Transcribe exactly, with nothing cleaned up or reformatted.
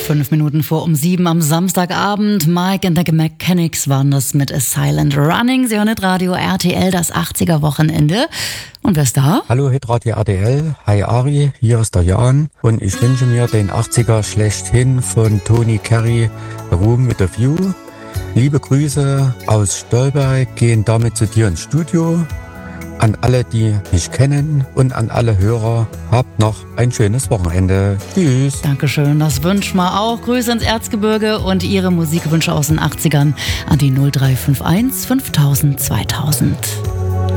Fünf Minuten vor um sieben am Samstagabend. Mike and the Mechanics waren das mit A Silent Running. Sie hören Radio R T L, das achtziger-Wochenende. Und wer ist da? Hallo, Hitradio R T L. Hi Ari, hier ist der Jan. Und ich wünsche mir den achtziger schlechthin von Tony Carey, Room with a View. Liebe Grüße aus Stolberg gehen damit zu dir ins Studio. An alle, die mich kennen und an alle Hörer, habt noch ein schönes Wochenende. Tschüss. Dankeschön, das wünschen wir auch. Grüße ins Erzgebirge und Ihre Musikwünsche aus den achtzigern an die null drei fünf eins fünftausend zweitausend.